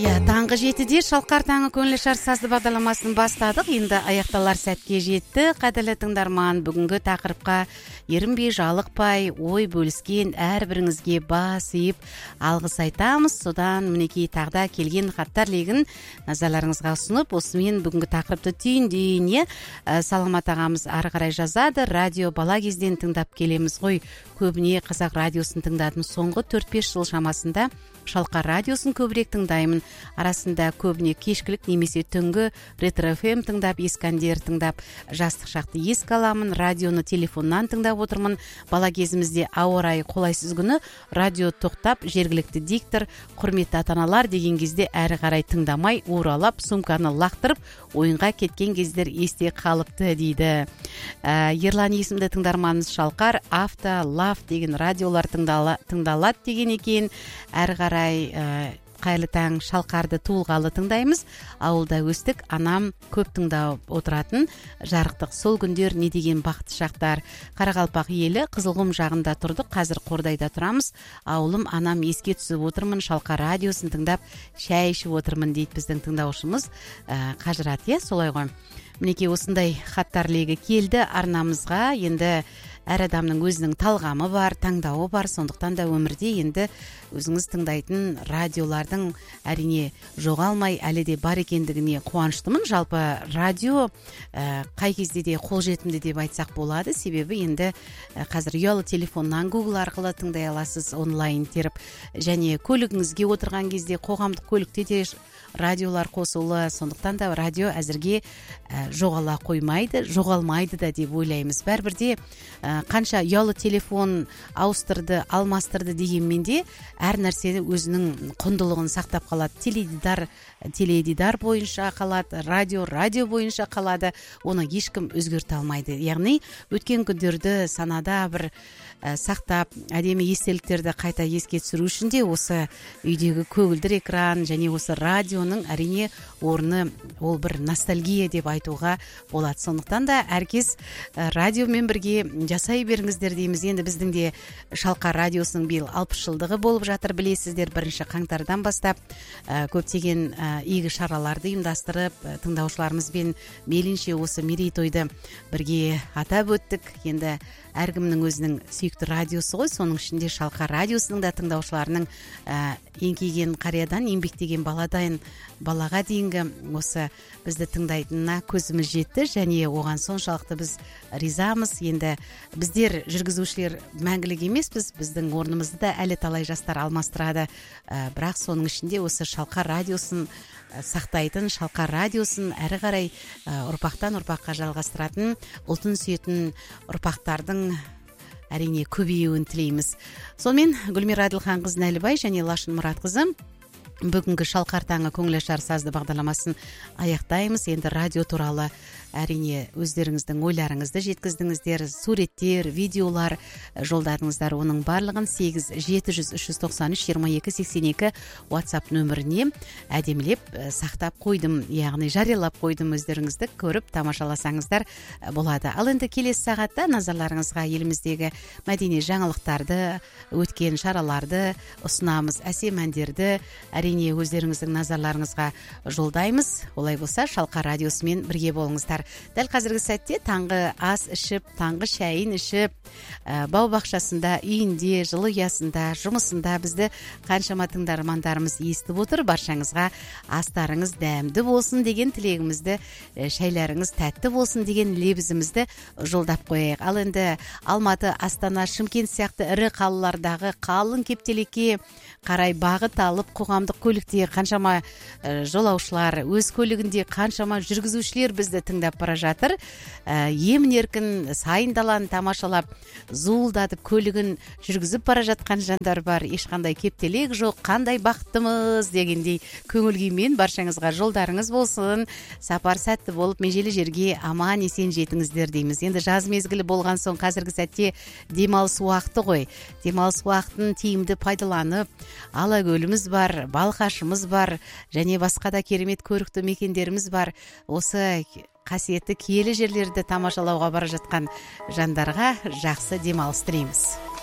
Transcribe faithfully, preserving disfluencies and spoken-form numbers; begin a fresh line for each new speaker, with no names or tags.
Иә, таңғы жетіде Шалқар таңы көңілі шар сазды бағдарламасын бастадық. Енді аяқталар сәтке жетті. Қадірлі тыңдарман, бүгінгі тақырыпқа ерінбей, жалықпай, ой бөліскен әрбіріңізге бас иіп алғыс айтамыз. Содан мінекей тағда келген хаттар легін назарларыңызға ұсынып, осымен бүгінгі тақырыпты түйіндейіне Саламат ағамыз ары қарай жазады. Радио бала кезден тыңдап келеміз ғой. Көбіне қазақ радиосын тыңдадым. Соңғы төрт-бес жыл шамасында Шалқар радиосын көбірек тыңдаймын. Арасында көбіне кешкілік немесе түнгі ретро эф эм тыңдап, ескі әндер тыңдап, жастық шақты еске аламын. Радионы телефоннан тыңдап отырмын. Бала кезімізде ауа райы қолайсыз күні радио тоқтап, жергілікті диктор, құрметті ата-аналар деген кезде әрі қарай тыңдамай, оралап, сумканы лақтырып, ойынға кеткен кездер есте қалыпты дейді. Ә, Ерлан есімді тыңдарманымыз Шалқар авто, лав деген радиолар тыңдалады деген екен. Әрі қарай қайлы таң Шалқарды туылғалы тыңдаймыз. Ауылда өстік, анам көп тыңдап отыратын жарықтық сол күндер не деген бақытты шақтар. Қарақалпақ елі Қызылқұм жағында тұрдық, қазір Қордайда тұрамыз. Ауылым, анам еске түсіп отырмын, Шалқар радиосын тыңдап шәй ішіп отырмын дейді біздің тыңдаушымыз ә, Қажырат, е, солай ғой. Мінекей осындай хаттар легі келді арнамызға. Енді әр адамның өзінің талғамы бар, таңдауы бар. Сондықтан да өмірде енді өзіңіз тыңдайтын радиолардың әрине жоғалмай әлі де бар екендігіне қуаныштымын. Жалпы радио ә, қай кезде де қолжетімді деп айтсақ болады. Себебі енді ә, қазір ұялы телефоннан Google арқылы тыңдай аласыз, онлайн теріп. Және көлігіңізге отырған кезде қоғамдық көлікте де радиолар қосулы. Сондықтан да радио әзірге ә, жоғала қоймайды, жоғалмайды да деп ойлаймыз. Бәрбірде ә, қанша ұялы телефон ауыстырды, алмастырды дегенмен де әр нәрсені өзінің құндылығын сақтап қалады. Теледидар, теледидар бойынша қалады, радио, радио бойынша қалады. Оны ешкім өзгерте алмайды. Яғни өткен күндерді санада бір ә, сақтап, әдемі естеліктерді қайта еске түсіру үшін де осы үйдегі көгілдір экран және осы радионың әрине орны ол бір ностальгия деп айтуға болады. Сондықтан да әркез ә, радиомен бірге жасай беріңіздер дейміз. Енді біздің де Шалқар радиосының биыл алпыс жылдығы болып жатыр, білесіздер. Бірінші қаңтардан бастап ә, көптеген ә, игі шараларды ұйымдастырып, ә, тыңдаушыларымызбен мейлінше осы мерейтойды бірге атап өттік. Енді әркімнің өзінің сүйікті радиосы ғой. Соның ішінде Шалқар радиосының да тыңдаушыларының ә, еңкейген қариядан, еңбектеген баладан балаға дейінгі осы бізді тыңдайтынына көзіміз жетті, және оған соншалықты біз ризамыз. Енді біздер жүргізушілер мәңгілік емеспіз, біздің орнымызды да әлі талай жастар алмастырады. Ә, бірақ соның ішінде осы Шалқар радиосын сақтайтын, Шалқар радиосын әрі қарай ә, ұрпақтан ұрпаққа жалғастыратын, ұлтын сүйетін ұрпақтардың әрине көбеюін тілейміз. Сонымен Гүлмира Әділханқызы Нәлібай және Лашын Мұратқызы бүгінгі Шалқар таңы көңілі шар сазды бағдарламасын аяқтаймыз. Енді радио туралы әрине өздеріңіздің ойларыңызды жеткіздіңіздер, суреттер, видеолар жолдадыңыздар. Оның барлығын сегіз жеті жүз үш жүз тоқсан үш жиырма екі сексен екі WhatsApp нөміріне әдемілеп сақтап қойдым, яғни жариялап қойдым. Өздеріңізді көріп тамашаласаңыздар болады. Ал енді келесі сағатта назарларыңызға еліміздегі мәдени жаңалықтарды, өткен шараларды ұсынамыз, әсем әндерді әрине өздеріңіздің назарларыңызға жолдаймыз. Олай болса Шалқар радиосымен бірге болыңыздар. Дәл қазіргі сәтте таңғы ас ішіп, таңғы шәйін ішіп, ә, бау-бақшасында, үйінде, жылы ұясында, жұмысында бізді қаншама тыңдармандарымыз естіп отыр. Баршаңызға астарыңыз дәмді болсын деген тілегімізді, ә, шәйлеріңіз тәтті болсын деген лебізімізді жолдап қояйық. Ал енді Алматы, Астана, Шымкент сияқты ірі қалалардағы қалың кептелекке қарай бағыт алып, қоғамдық көлікте қаншама ә, жолаушылар, өз көлігінде қаншама жүргізушілер бізді тыңдап бара жатыр. Ә, емін-еркін сайын даланы тамашалап, зуылдатып көлігін жүргізіп бара жатқан жандар бар. Ешқандай кептелек жоқ, қандай бақыттымыз дегендей көңіл күймен баршаңызға жолдарыңыз болсын. Сапар сәтті болып, межелі жерге аман есен жетіңіздер дейміз. Енді жаз мезгілі болған соң қазіргі сәтте демалыс уақыты ғой. Демалыс уақытын тиімді пайдаланып, алакөліміз бар, балқашымыз бар, және басқа да керемет көрікті мекендеріміз бар. Осы қасиетті киелі жерлерді тамашалауға бара жатқан жандарға жақсы демалыс тілейміз.